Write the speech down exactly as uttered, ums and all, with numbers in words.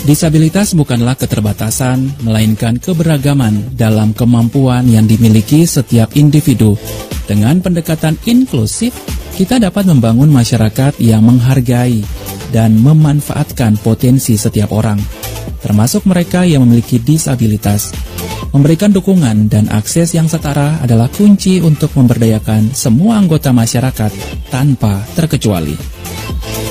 Disabilitas bukanlah keterbatasan, melainkan keberagaman dalam kemampuan yang dimiliki setiap individu. Dengan pendekatan inklusif, kita dapat membangun masyarakat yang menghargai dan memanfaatkan potensi setiap orang, termasuk mereka yang memiliki disabilitas. Memberikan dukungan dan akses yang setara adalah kunci untuk memberdayakan semua anggota masyarakat tanpa terkecuali.